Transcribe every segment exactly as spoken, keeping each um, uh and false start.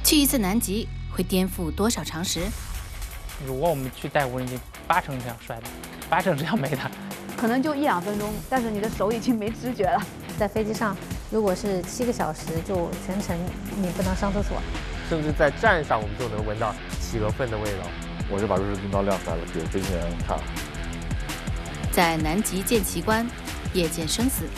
去一次南极会颠覆多少常识？ 如果我们去带无人机，八成这样摔的，八成这样没的。 可能就一两分钟，但是你的手已经没知觉了。 在飞机上，如果是七个小时，就全程你不能上厕所。 甚至在站上，我们就能闻到企鹅粪的味道。 我就把瑞士军刀亮出来了，给飞行员看。 在南极见奇观，夜见生死。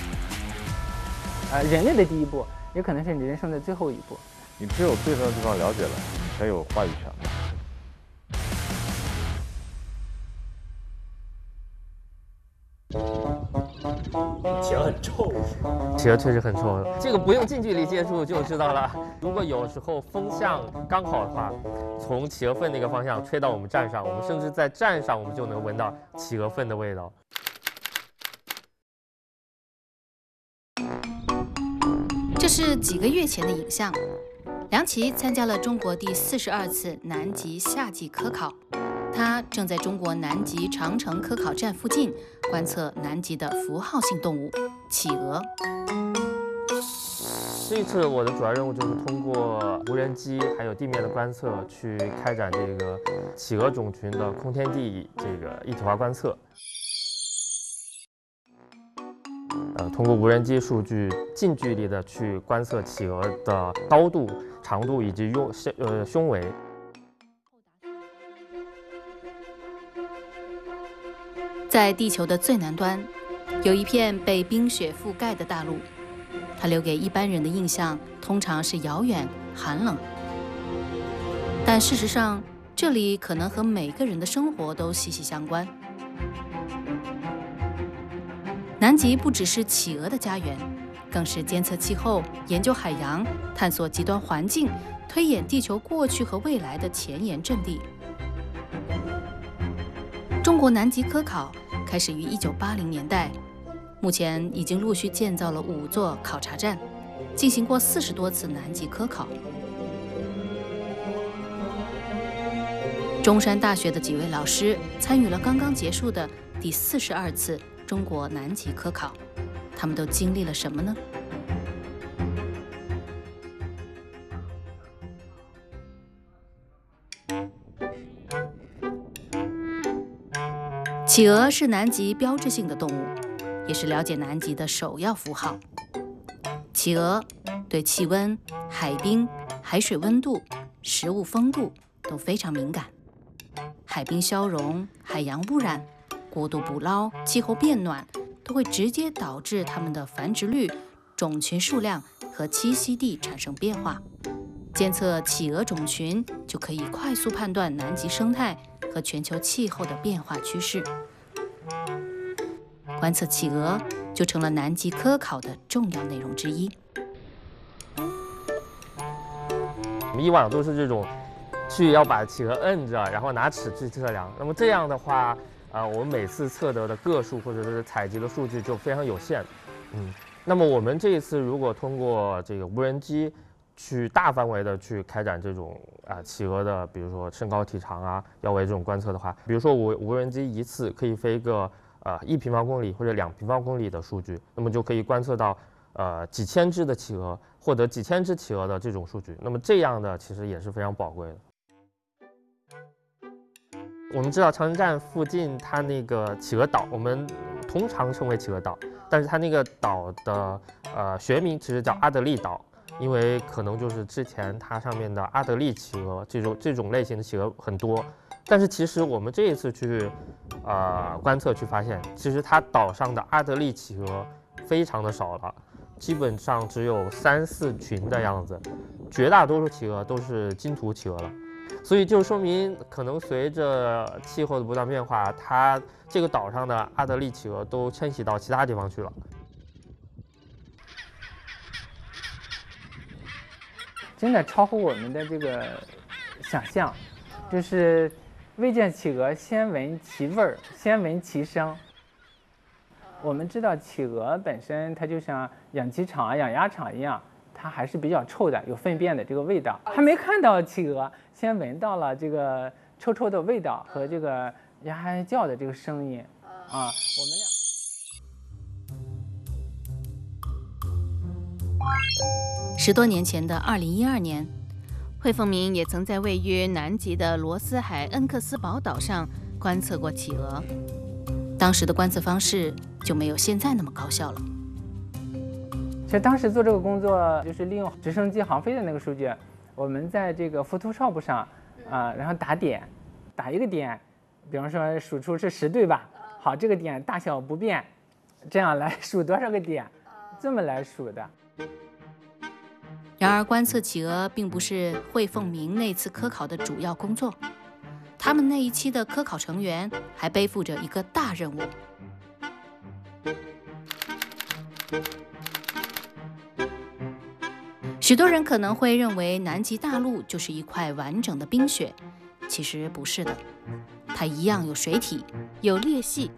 呃，人类的第一步，也可能是你人生的最后一步。 你只有对那个地方了解了，你才有话语权。 企鹅很臭， 企鹅确实很臭，这个不用近距离接触就知道了。如果有时候风向刚好的话，从企鹅粪那个方向吹到我们站上，我们甚至在站上我们就能闻到企鹅粪的味道。 这是几个月前的影像，梁琦参加了中国第四十二次南极夏季科考。他正在中国南极长城科考站附近观测南极的符号性动物企鹅。 这一次我的主要任务就是通过无人机还有地面的观测，去开展这个企鹅种群的空天地这个一体化观测。呃，通过无人机数据近距离的去观测企鹅的高度、长度以及胸呃胸围。 在地球的最南端，有一片被冰雪覆盖的大陆，它留给一般人的印象通常是遥远、寒冷。但事实上，这里可能和每个人的生活都息息相关。南极不只是企鹅的家园，更是监测气候、研究海洋、探索极端环境、推演地球过去和未来的前沿阵地。中国南极科考开始于一九八零年代，目前已经陆续建造了五座考察站，进行过四十多次南极科考。中山大学的几位老师参与了刚刚结束的第四十二次中国南极科考，他们都经历了什么呢？企鹅是南极标志性的动物，也是了解南极的首要符号。企鹅对气温、海冰、海水温度、食物风度都非常敏感。海冰消融、海洋污染、过度捕捞、气候变暖，都会直接导致它们的繁殖率、种群数量和栖息地产生变化。监测企鹅种群，就可以快速判断南极生态和全球气候的变化趋势。观测企鹅就成了南极科考的重要内容之一。 我们以往都是这种，去要把企鹅摁着，然后拿尺去测量。那么这样的话，啊、呃，我们每次测得的个数或者是采集的数据就非常有限。嗯，那么我们这一次如果通过这个无人机，去大范围的去开展这种啊、呃、企鹅的，比如说身高体长啊、腰围这种观测的话，比如说我无人机一次可以飞个呃一平方公里或者两平方公里的数据，那么就可以观测到呃几千只的企鹅，获得几千只企鹅的这种数据。那么这样的其实也是非常宝贵的。我们知道长城站附近它那个企鹅岛，我们通常称为企鹅岛，但是它那个岛的呃学名其实叫阿德利岛。因为可能就是之前它上面的阿德利企鹅这种这种类型的企鹅很多，但是其实我们这一次去呃观测去发现，其实它岛上的阿德利企鹅非常的少了，基本上只有三四群的样子，绝大多数企鹅都是金图企鹅了，所以就说明可能随着气候的不断变化，它这个岛上的阿德利企鹅都迁徙到其他地方去了。 真的超乎我们的这个想象，就是未见企鹅，先闻其味儿，先闻其声。我们知道企鹅本身它就像养鸡场啊、养鸭场一样，它还是比较臭的，有粪便的这个味道。还没看到企鹅，先闻到了这个臭臭的味道和这个鸭叫的这个声音啊，我们俩。 十多年前的二零一二年， 惠凤鸣也曾在位于南极的罗斯海恩克斯堡岛上观测过企鹅，当时的观测方式就没有现在那么高效了。 其实当时做这个工作，就是利用直升机航飞的那个数据，我们在这个 Photoshop 上啊、呃，然后打点，打一个点，比方说数出是十对吧？好，这个点大小不变，这样来数多少个点，这么来数的。 然而，观测企鹅并不是惠凤鸣那次科考的主要工作，他们那一期的科考成员还背负着一个大任务。许多人可能会认为南极大陆就是一块完整的冰雪，其实不是的，它一样有水体，有裂隙。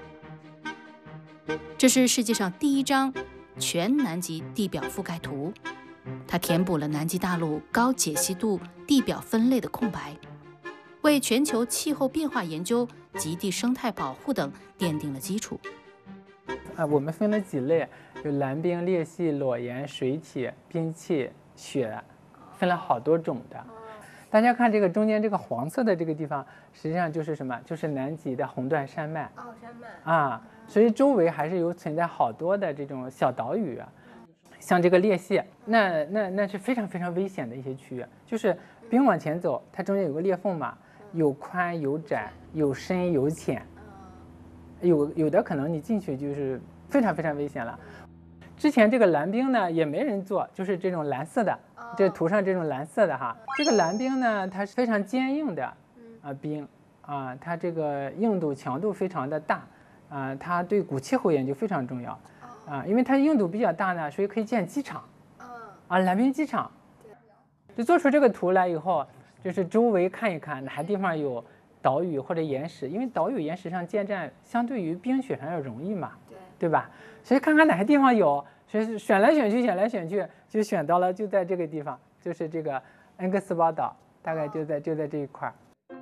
这是世界上第一张全南极地表覆盖图，它填补了南极大陆高解析度地表分类的空白，为全球气候变化研究、极地生态保护等奠定了基础。 啊，我们分了几类，有蓝冰、裂隙、裸岩、水体、冰气、雪，分了好多种的。大家看这个中间这个黄色的这个地方，实际上就是什么？就是南极的红断山脉。 哦，山脉。 啊，所以周围还是有存在好多的这种小岛屿啊。像这个裂隙，那那那是非常非常危险的一些区域，就是冰往前走，它中间有个裂缝嘛，有宽有窄，有深有浅。有有的可能你进去就是非常非常危险了。之前这个蓝冰呢也没人做，就是这种蓝色的，这图上这种蓝色的哈。这个蓝冰呢，它是非常坚硬的啊冰啊，它这个硬度强度非常的大啊，它对古气候研究非常重要啊，因为它硬度比较大呢，所以可以建机场啊，蓝冰机场。就做出这个图来以后，就是周围看一看哪地方有岛屿或者岩石，因为岛屿岩石上建站相对于冰雪上要容易嘛，对对吧？所以看看哪个地方有，所以选来选去，选来选去，就选到了，就在这个地方，就是这个恩克斯堡岛，大概就在就在这一块儿。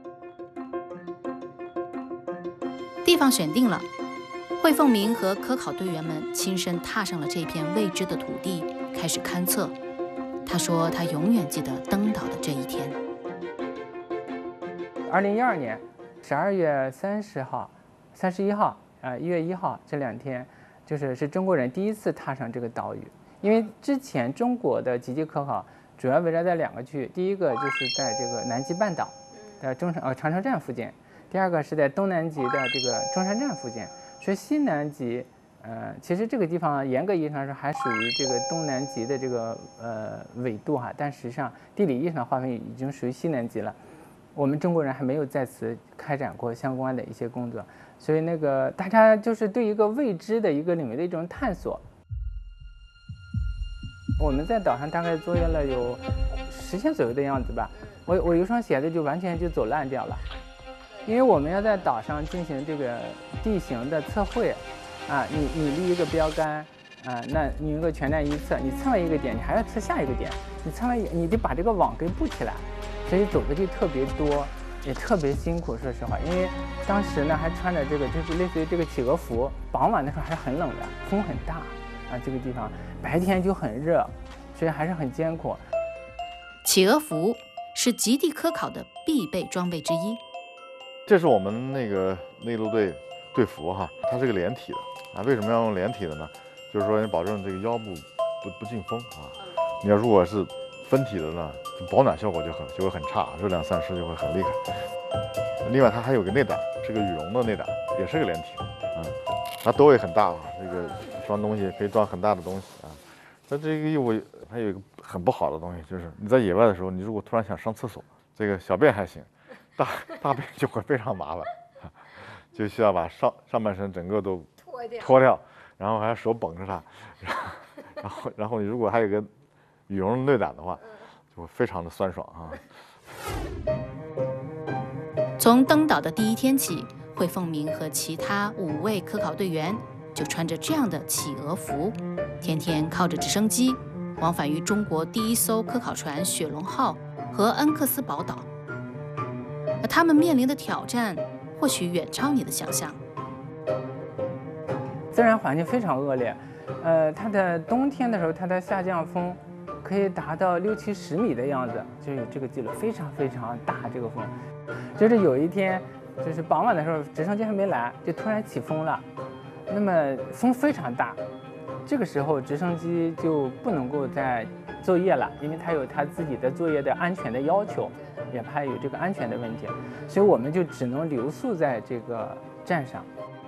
地方选定了，惠凤鸣和科考队员们亲身踏上了这片未知的土地，开始勘测。他说他永远记得登岛的这一天。 二零一二年十二月三十号、三十一号，呃，一月一号这两天，就是是中国人第一次踏上这个岛屿。因为之前中国的极地科考主要围绕在两个区域，第一个就是在这个南极半岛的中长呃长城站附近，第二个是在东南极的这个中山站附近。所以西南极，呃，其实这个地方严格意义上说还属于这个东南极的这个呃纬度哈，但实际上地理意义上划分已经属于西南极了。我们中国人还没有在此开展过相关的一些工作，所以那个大家就是对一个未知的一个领域的一种探索。我们在岛上大概作业了有十天左右的样子吧，我我有一双鞋子就完全就走烂掉了，因为我们要在岛上进行这个地形的测绘，啊，你你立一个标杆，啊，那你一个全站一测，你测完一个点，你还要测下一个点，你测完你得把这个网给布起来。所以走的就特别多，也特别辛苦。说实话，因为当时呢还穿着这个就是类似于这个企鹅服，傍晚的时候还是很冷的，风很大啊，这个地方白天就很热，所以还是很艰苦。 企鹅服是极地科考的必备装备之一。 这是我们那个内陆队队服哈，它是个连体的啊。为什么要用连体的呢？就是说保证这个腰部不不进风啊。你要如果是分体的呢，保暖效果就很就会很差，热量散失就会很厉害。另外它还有个内胆，是个羽绒的内胆，也是个连体的啊。它兜也很大啊，这个装东西可以装很大的东西啊。它这个衣服还有一个很不好的东西，就是你在野外的时候，你如果突然想上厕所，这个小便还行，大大便就会非常麻烦，就需要把上上半身整个都脱掉，脱掉，然后还要手绷着它，然后然后你如果还有个羽绒内胆的话，就会非常的酸爽啊。 从登岛的第一天起，惠凤鸣和其他五位科考队员就穿着这样的企鹅服，天天靠着直升机往返于中国第一艘科考船雪龙号和恩克斯堡岛。而他们面临的挑战，或许远超你的想象。 自然环境非常恶劣，呃，它的冬天的时候，它的下降风可以达到六七十米的样子，就有这个记录，非常非常大这个风。就是有一天，就是傍晚的时候，直升机还没来，就突然起风了，那么风非常大，这个时候直升机就不能够再作业了，因为它有它自己的作业的安全的要求，也怕有这个安全的问题，所以我们就只能留宿在这个站上。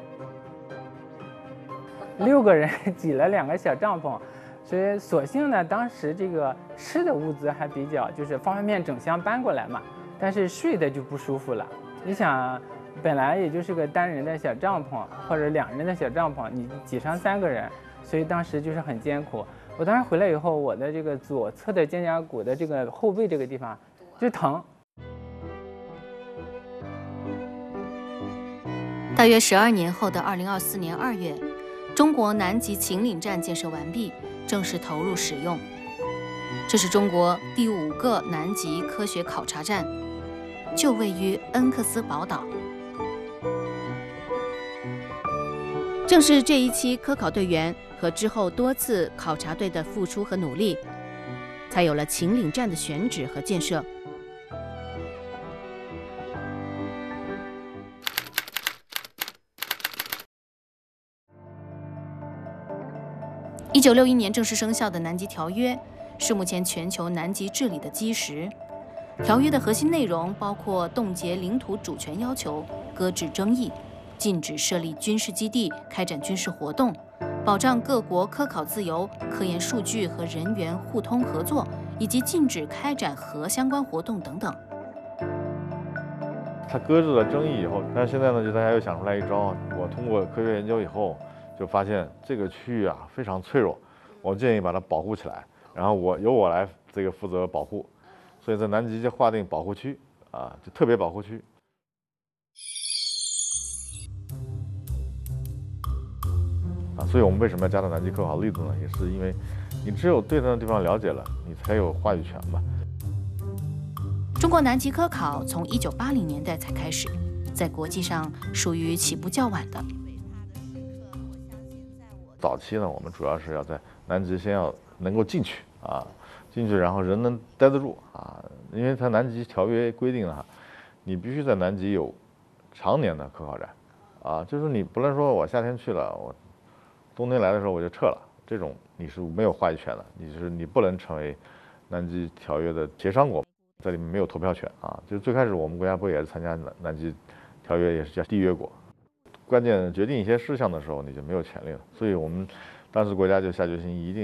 六个人挤了两个小帐篷，所以所幸呢，当时这个吃的物资还比较，就是方便面整箱搬过来嘛，但是睡的就不舒服了。你想，本来也就是个单人的小帐篷或者两人的小帐篷，你挤上三个人，所以当时就是很艰苦。我当时回来以后，我的这个左侧的肩胛骨的这个后背这个地方就疼。 大约十二年后的二零二四年二月，中国南极秦岭站建设完毕，正式投入使用。这是中国第五个南极科学考察站，就位于恩克斯堡岛。正是这一期科考队员和之后多次考察队的付出和努力，才有了秦岭站的选址和建设。一九六一年正式生效的《南极条约》是目前全球南极治理的基石。条约的核心内容包括冻结领土主权要求、搁置争议、禁止设立军事基地、开展军事活动、保障各国科考自由、科研数据和人员互通合作，以及禁止开展核相关活动等等。 它搁置了争议以后，但是现在呢，就大家又想出来一招。我通过科学研究以后，就发现这个区域啊非常脆弱，我建议把它保护起来，然后我由我来这个负责保护，所以在南极就划定保护区啊，就特别保护区。啊，所以我们为什么要加大南极科考力度呢？也是因为你只有对那个地方了解了，你才有话语权嘛。 中国南极科考从一九八零年代才开始，在国际上属于起步较晚的。 早期呢，我们主要是要在南极先要能够进去啊，进去然后人能待得住啊，因为它南极条约规定啊，你必须在南极有常年的科考站啊，就是你不能说我夏天去了，我冬天来的时候我就撤了，这种你是没有话语权的，你是你不能成为南极条约的协商国，在里面没有投票权啊。就是最开始我们国家不也是参加南南极条约，也是叫缔约国。关键决定一些事项的时候，你就没有权利了。所以我们当时国家就下决心，一定